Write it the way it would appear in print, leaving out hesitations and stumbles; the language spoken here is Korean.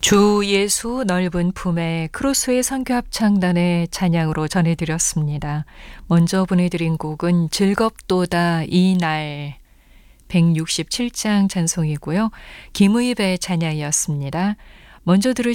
주 예수 넓은 품에 크로스의 선교합창단의 찬양으로 전해드렸습니다. 먼저 보내드린 곡은 즐겁도다 이날 167장 찬송이고요. 김의배 찬양이었습니다. 먼저 들으신